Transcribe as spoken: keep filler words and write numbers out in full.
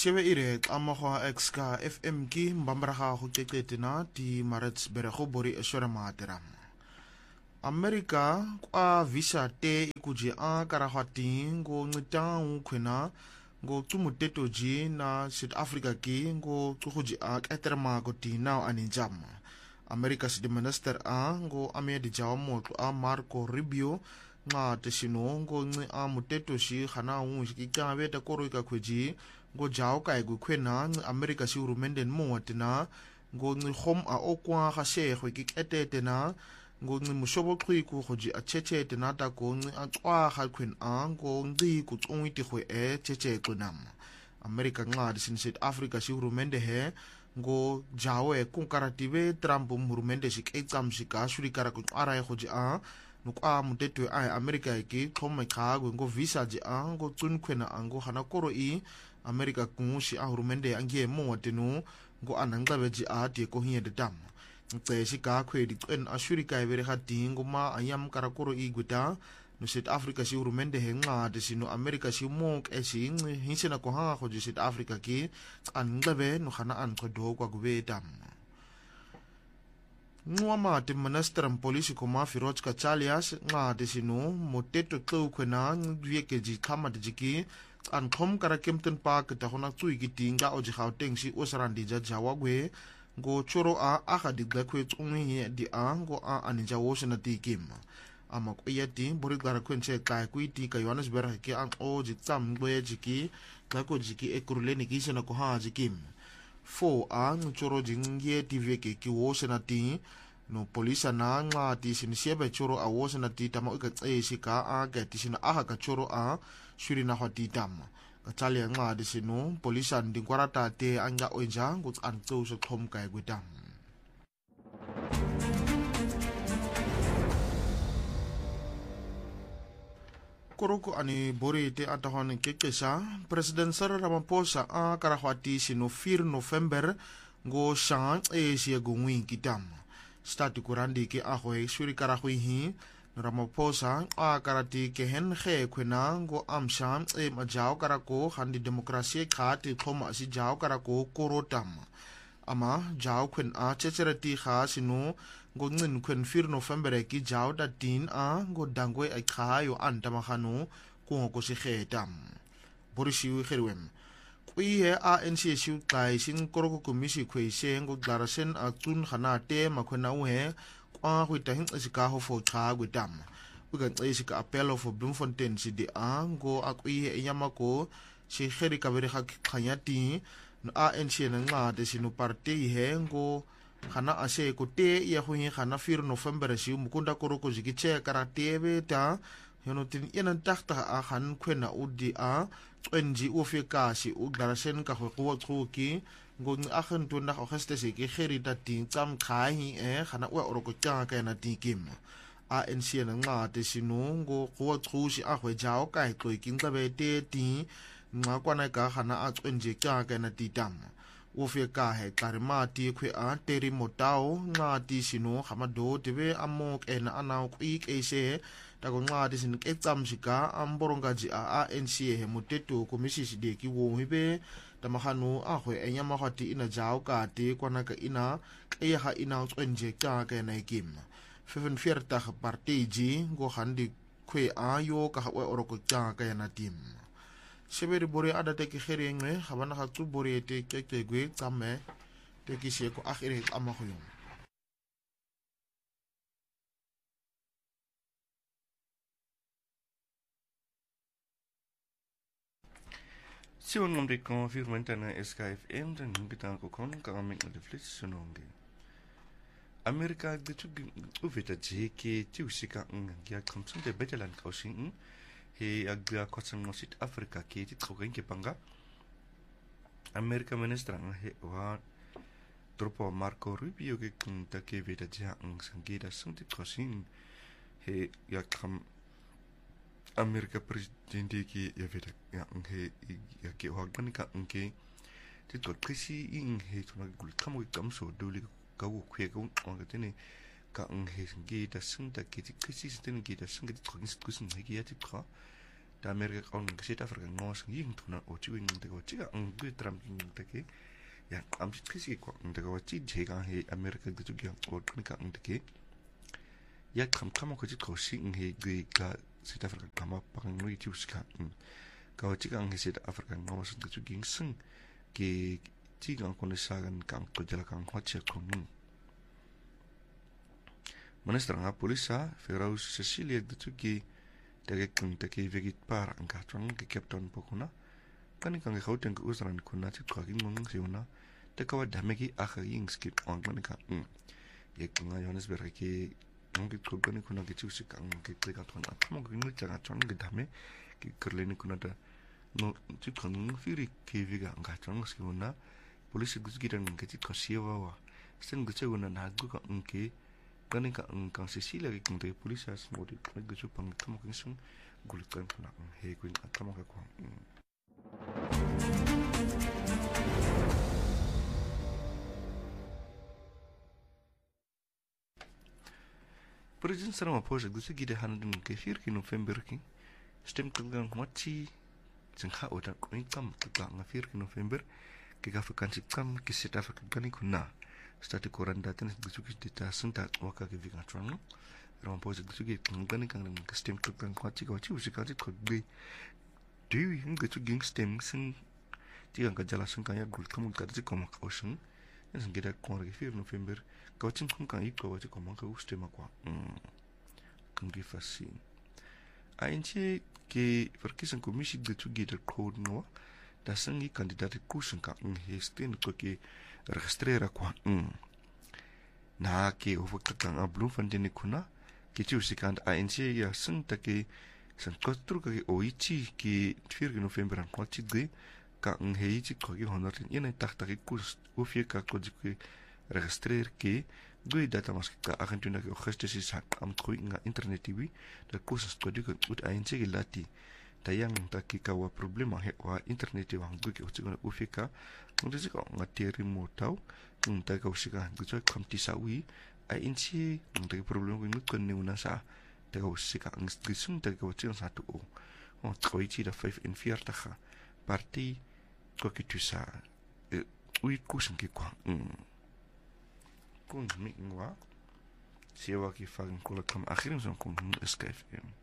Shebe ire tlamogo X ka F M ki mbambaraga go keketena di marets berego bori esore matera. America kwa visa te ikuji a karahati ngo ngita ukwena ngo tumuteto ji na South Africa ki ngo tuhuji a keterma go ti now aninjama. America si minister a ngo ame di jawa moto a Marco Rubio nga tesino ngo ngi a muteto shi khana un shi ka beta koro ka kweji ngo jawo kai gu kwena America si urumenden mo watina ngo ngi khom a okwa ga shegwe ki ketete na ngo ngi mushobo qiku goji a cheche tena ta ko ngi a tswa ga khwen a ngo ngi ku tsongwi ti khwe e cheche qunam America nga sin South Africa si urumende he ngo jawo e kunkaratibe Trump murumende shi ke tsam shi ka shuri kara ku ara e goji a nukwa muteto a America ki thoma kha ngo visa ji a ngo tsun khwena ango hana koro i America kungushi a hurumende angie mo watenu ngo ananglabe ji a ti ko hiye de dam tse shi ka khwe di twen ashuri ka bere ga dingo ma ayam karakoro i guta no South Africa shi hurumende he nga de sino America shi mo ke shi hinsena ko ha go South Africa ki anglabe no hana an qodo kwa gube dam Nwama te minister polisi ko ma Firoj Kachalias nga de sino moteto tlo khwena ngwieke ji khama de jiki an khom kara Kempton Park ta hona tsui ki tinga o ji Gauteng si osrandi ja jawa gwe go choro a aga di gakwe tsungwi di a go a aninja wosna ti kim ama ko yati bori gara kwenche ka ku ti ka Johannesburg ki an o ji tsam gwe jiki ka ko jiki e kuruleni ki sena ko ha jikim fo ang choro jingie T V ke ki wosna ti no polisa na nga ti sinisiebe choro a wosna ti tama ka tse si ka a ga ti sina aha ka choro a shuri na hoti tama ka tsalia nga di sino polisa ndi kwarata te anga oja nguts an tso so thom kai gwitam koroko ani bori te atahon kekesa president Cyril Ramaphosa a karahwati sino four November go shan e si gungwi kitam stati kurandi ke ahoe shuri karahwi hi Ramaphosa a karati ke hen khe khwena ngo amsham e majao karako handi demokrasi khati thoma si jao karako korotam ama jao khwen a checherati kha sinu ngo ngin khwen four November ki jao da tin a ngo dangwe ai kha yo antama khanu ko ko si khetam borisiu kherwem kwi he a N C shu kai sin koroko komisi khweise ngo glarasen a tun khana te makhwena u he a hui ta hin tsika ho fo cha gu dam u ga tsi ka apelo for Bloemfontein si di ango akui e yamako si kheri ka bere kha khanyati no A N C na nga de sinu party he ngo khana ase ko te ye hu hi khana four November si mukunda koroko ziki che karate beta yono tin yenan takta a khan khwena u di a twenji u fe ka si u garasen ka ho ko tsuki ngo a khan tu na kheste se ki kheri ta tin cham khai hi e khana wa oroko cha ka na ti kim A N C na nga te sinu ngo ko tsu si a hwe jao kai tloi king tla be te ti nga kwana ka khana a twenji cha ka na ti tam u fe ka he karma ti khwe a teri motao nga ti sinu khamado te be amok en ana kwi ke se ta ko nga ti sin ke cham sika amboronga ji a N C he moteto komisi si de ki wo hibe tamahanu a hwe enyama khati ina jao ka te kwana ka ina ke ha ina twenje ka ka na kim seven four ta party ji go handi khwe a yo ka wa oroko ka ka na tim seberi bore ada te ki kherengwe habana ha tsu bore te ke ke gwe tsame te ki se ko akhire ama khoyo Si on nombre confirmenta na S K F M dan kita ko kon ka amin de flits sononge Amerika de tu uveta jeke tu sika ngia komsun de betelan kausin he agla kotsan mosit Afrika ke ti trogen ke panga Amerika ministra he wa tropo Marco Rubio ke kunta ke veta ja ang sangida sunti kausin he ya kam Amerika presidente ki ya veta ya he ya ke wa panika nke ti to presi in he to na gul kamo kamso dole ka wo khwe ko on tene ka ang he ngi da sung da ki ti presi tene ngi da sung ti tkhong sit kusin he ki ya ti kha da Amerika kaun ke South Africa ngos ying tuna o chi wing de ko chi ga ang gu tram king de ke ya am chi kisi ko de ko chi je ga he Amerika de chu gyang o kan ka ng de ke ya kam kam ko chi ko sing he gu ga South Africa kama pang nui chi uska ka chi ga ang he South Africa ngos de chu ging sing ke chi ga ko ne sa gan kang ko jala kang ho che ko ni Minister nga polisa Ferau Cecilia de chu ki Dagi kung dagi vegit para ang katwang ki Captain Pokuna kani kang gauteng ke usran kuna chit kwa ki ngong siuna te kawa damegi aka ying skip ang kani ka mm ye kunga Johannesburg ki ngong ki ko kani kuna ki chusi kang ki klika twan atmo ki ngi changa chon ki dame ki kerleni kuna da no chit kang firi ki vega ang katwang siuna polisi gusgiran ki chit kwa siwa wa sen guseguna na gu ka ngki kani ka ang Cecilia ki kung te polisi as modi kani gusu pang tamo king sung gulit kan kuna ang he kuin atamo ka kwang President Ramaphosa gusu gide hanadun ke fir ki November ki stem kang machi sengha odan kuin kam ka nga fir ki November ke ka vakansi kam ki South Africa kani kuna stati koran daten gusu ki dita senta waka ki vinga trang Ramaphosa gusu ki kangani kang ng stem kang kwachi kwachi usika ti khogbe dewi gusu ging stem sing ti ang kajala sing kaya gul kamu kadji koma kausun en gida kon ki fir November kawachin kung kang iko wachi koma ka uste makwa kang gi fasi ainche ke verkiezing kommissie gusu gida code no da sangi kandidaat kusen ka ng hestin ko ki registrera kwa mm. na ke overka kang a Bloemfontein kuna ke chu sikand A N C ya sing ta ke san kostru ka ke oichi ki vier November an kwachi de ka ng heichi ko ki honor in en tak tak kus o fie ka ko ki registreer ke gui data mas ka agentuna ke Augustus is am trui nga internet tv da kus ko di ko ut A N C ke lati tayang taki kawa problema he wa internet wa ngu ke utsiko ufika ngzi ko ngateri motau ng ta ka usika gucho kamti sawi A N C ng ta problem ko ngut ni una sa ta ka usika ng gisung ta ka utsin satu o o troiti da five in vier ta parti ko ki tu sa ui kusen ki kwa kun mi ngwa siwa ki fagin kula kam akhirin son kun S K F M